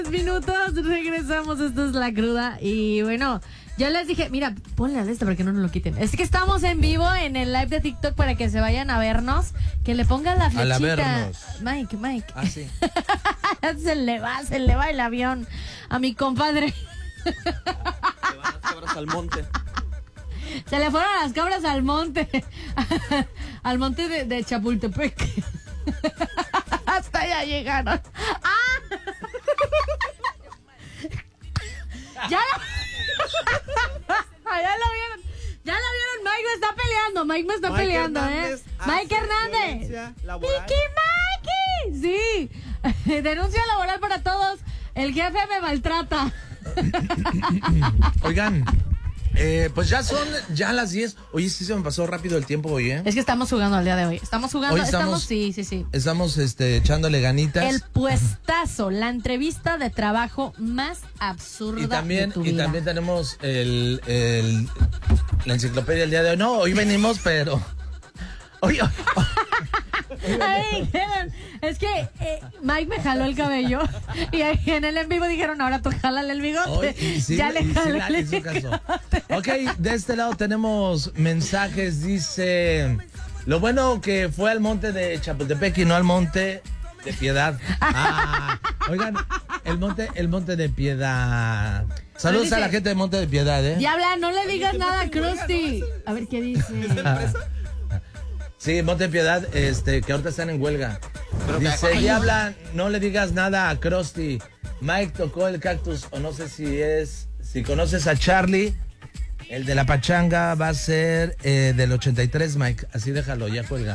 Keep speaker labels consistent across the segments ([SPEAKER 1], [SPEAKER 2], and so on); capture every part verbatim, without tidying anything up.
[SPEAKER 1] Minutos, regresamos, esto es La Cruda. Y bueno, yo les dije, mira, ponle al este para que no nos lo quiten. Es que estamos en vivo en el live de TikTok para que se vayan a vernos. Que le pongan la flechita.
[SPEAKER 2] A la vernos.
[SPEAKER 1] Mike, Mike.
[SPEAKER 2] Ah, sí.
[SPEAKER 1] Se le va, se le va el avión a mi compadre.
[SPEAKER 3] Se van las cabras al monte.
[SPEAKER 1] Se le fueron las cabras al monte. Al monte de, de Chapultepec. Hasta allá llegaron. ¡Ah! Ya lo... ya lo vieron. Ya lo vieron. Mike me está peleando. Mike me está
[SPEAKER 3] Mike
[SPEAKER 1] peleando,
[SPEAKER 3] Hernández
[SPEAKER 1] ¿eh? Mike Hernández. ¡Miki Mikey! Sí. Denuncia laboral para todos. El jefe me maltrata.
[SPEAKER 2] Oigan, eh, pues ya son ya las diez. Oye, sí se me pasó rápido el tiempo hoy, ¿eh?
[SPEAKER 1] Es que estamos jugando al día de hoy. Estamos jugando.
[SPEAKER 2] Hoy estamos,
[SPEAKER 1] estamos sí, sí, sí.
[SPEAKER 2] Estamos este, echándole ganitas.
[SPEAKER 1] El puestazo, la entrevista de trabajo más absurda
[SPEAKER 2] y también,
[SPEAKER 1] de tu
[SPEAKER 2] y
[SPEAKER 1] vida.
[SPEAKER 2] también tenemos el, el, la enciclopedia del día de hoy. No, hoy venimos, pero... Hoy, hoy,
[SPEAKER 1] Ay, dijeron, es que eh, Mike me jaló el cabello y ahí en el en vivo dijeron, ahora tú jálale el bigote.
[SPEAKER 2] hoy y sí,
[SPEAKER 1] ya le
[SPEAKER 2] y sí
[SPEAKER 1] jalé
[SPEAKER 2] la
[SPEAKER 1] el
[SPEAKER 2] hizo caso.
[SPEAKER 1] bigote.
[SPEAKER 2] Ok, de este lado tenemos mensajes. Dice, lo bueno que fue al monte de Chapultepec y no al monte de Piedad. Ah, oigan, el monte, el monte de Piedad. Saludos
[SPEAKER 1] dice,
[SPEAKER 2] a la gente de Monte de Piedad, ¿eh?
[SPEAKER 1] Diabla, no le digas nada a Krusty. A ver qué dice.
[SPEAKER 2] Sí, Monte de Piedad, este, que ahorita están en huelga.
[SPEAKER 3] Pero que-
[SPEAKER 2] Dice, Diabla, no le digas nada a Krusty. Mike tocó el cactus, o no sé si es, si conoces a Charlie, el de la pachanga va a ser eh, del ochenta y tres, Mike. Así déjalo, ya cuelga.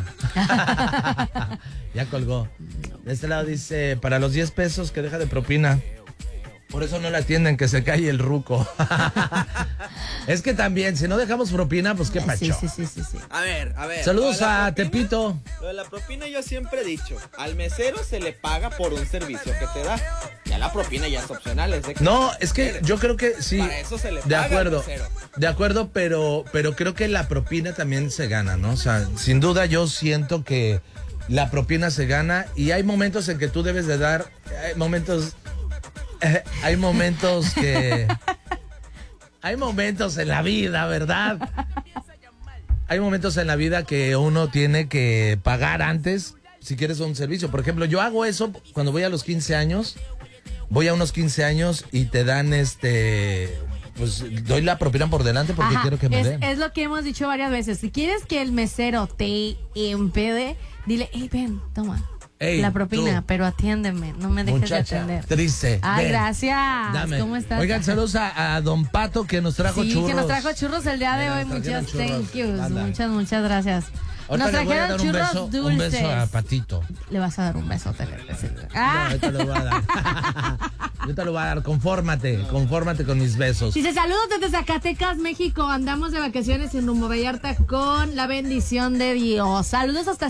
[SPEAKER 2] Ya colgó. De este lado dice, para los diez pesos que deja de propina. Por eso no la atienden, que se cae el ruco. Es que también, si no dejamos propina, pues qué pacho.
[SPEAKER 1] Sí, sí, sí, sí, sí.
[SPEAKER 3] A ver, a ver.
[SPEAKER 2] Saludos
[SPEAKER 3] lo de la
[SPEAKER 2] a
[SPEAKER 3] propina-
[SPEAKER 2] Tepito.
[SPEAKER 3] Lo de la propina yo siempre he dicho, al mesero se le paga por un servicio que te da. Ya la propina ya es opcional, es de que
[SPEAKER 2] No, es que yo creo que sí.
[SPEAKER 3] Para eso se le
[SPEAKER 2] de
[SPEAKER 3] paga al
[SPEAKER 2] acuerdo.
[SPEAKER 3] mesero.
[SPEAKER 2] De acuerdo, pero, pero creo que la propina también se gana, ¿no? O sea, sin duda yo siento que la propina se gana y hay momentos en que tú debes de dar, hay momentos, eh, hay momentos que, hay momentos en la vida, ¿verdad? Hay momentos en la vida que uno tiene que pagar antes si quieres un servicio. Por ejemplo, yo hago eso cuando voy a los quince años. Voy a unos quince años y te dan este, pues doy la propina por delante porque
[SPEAKER 1] Ajá,
[SPEAKER 2] quiero que me
[SPEAKER 1] es,
[SPEAKER 2] den.
[SPEAKER 1] es lo que hemos dicho varias veces. Si quieres que el mesero te empede, dile, hey, ven, toma
[SPEAKER 2] Ey,
[SPEAKER 1] la propina,
[SPEAKER 2] tú,
[SPEAKER 1] pero atiéndeme, no me dejes
[SPEAKER 2] muchacha,
[SPEAKER 1] de atender.
[SPEAKER 2] triste.
[SPEAKER 1] Ay,
[SPEAKER 2] ven,
[SPEAKER 1] gracias.
[SPEAKER 2] dame.
[SPEAKER 1] ¿Cómo estás?
[SPEAKER 2] Oigan, saludos a, a Don Pato que nos trajo
[SPEAKER 1] sí,
[SPEAKER 2] churros.
[SPEAKER 1] que nos trajo churros el día de
[SPEAKER 2] Mira,
[SPEAKER 1] hoy.
[SPEAKER 2] nos trajeron
[SPEAKER 1] Muchas
[SPEAKER 2] churros.
[SPEAKER 1] thank yous.
[SPEAKER 2] Anda.
[SPEAKER 1] Muchas, muchas gracias.
[SPEAKER 2] Ahorita
[SPEAKER 1] Nos
[SPEAKER 2] le voy a
[SPEAKER 1] trajeron
[SPEAKER 2] dar un
[SPEAKER 1] churros
[SPEAKER 2] beso,
[SPEAKER 1] dulces.
[SPEAKER 2] un beso a Patito.
[SPEAKER 1] Le vas a dar un beso, te le-
[SPEAKER 2] No,
[SPEAKER 1] Ah.
[SPEAKER 2] ahorita lo voy a dar. Yo te lo voy a dar, confórmate, confórmate con mis besos.
[SPEAKER 1] Dice, saludos desde Zacatecas, México. Andamos de vacaciones en Rumbo Vallarta con la bendición de Dios. Saludos hasta